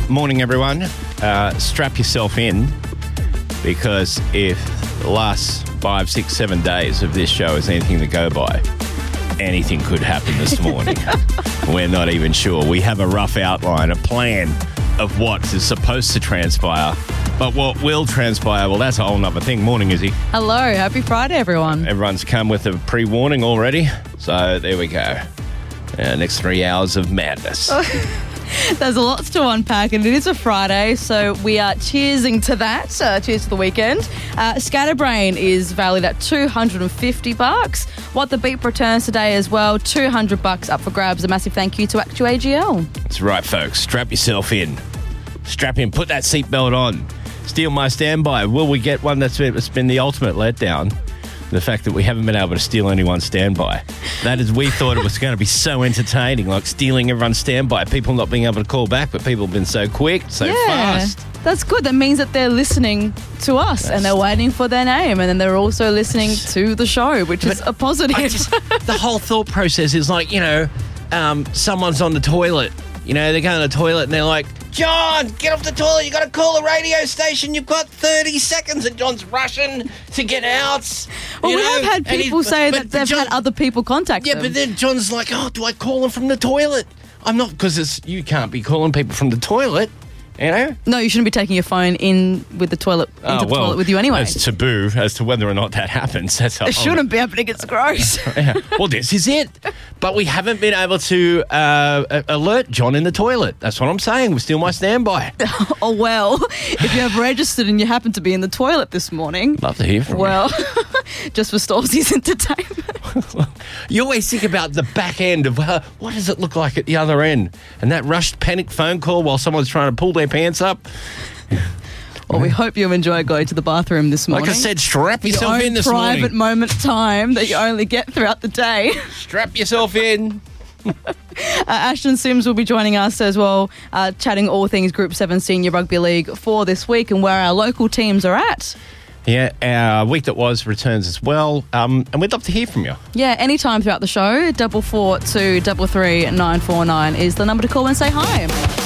Morning, everyone. Strap yourself in, because if the last 5, 6, 7 days of this show is anything to go by, anything could happen this morning. We're not even sure. We have a rough outline, a plan of what is supposed to transpire. But what will transpire, well, that's a whole nother thing. Morning, Izzy. Hello. Happy Friday, everyone. Everyone's come with a pre-warning already. So there we go. Next 3 hours of madness. There's lots to unpack, and it is a Friday, so we are cheersing to that. Cheers to the weekend. Scatterbrain is valued at $250. What the Beep returns today as well, $200 up for grabs. A massive thank you to ActuAGL. That's right, folks. Strap yourself in. Strap in. Put that seatbelt on. Steal my standby. Will we get one that's been the ultimate letdown? The fact that we haven't been able to steal anyone's standby. That is, we thought it was going to be so entertaining, like stealing everyone's standby. People not being able to call back, but people have been so quick, so fast. That's good. That means that they're listening to us and they're waiting for their name, and then they're also listening to the show, which is a positive. The whole thought process is like, someone's on the toilet. They're going to the toilet and they're like, John, get off the toilet. You got to call the radio station. You've got 30 seconds. And John's rushing to get out. Well, we have had people say that they've had other people contact them. Yeah, but then John's like, do I call them from the toilet? I'm not, because you can't be calling people from the toilet. No, you shouldn't be taking your phone in with the toilet toilet with you anyway. It's taboo as to whether or not that happens. It shouldn't be happening. It's gross. Yeah. Well, this is it. But we haven't been able to alert John in the toilet. That's what I'm saying. We're still my standby. Oh, well, if you have registered and you happen to be in the toilet this morning. Love to hear from you. Well, just for Stormzy's entertainment. You always think about the back end of what does it look like at the other end? And that rushed panic phone call while someone's trying to pull their pants up. Well, we hope you enjoy going to the bathroom this morning. Like I said, strap yourself in this morning. Private moment time that you only get throughout the day. Strap yourself in. Ashton Sims will be joining us as well, chatting all things Group 7 Senior Rugby League for this week and where our local teams are at. Yeah, our Week That Was returns as well, and we'd love to hear from you. Yeah, anytime throughout the show, 4442 33949 is the number to call and say hi.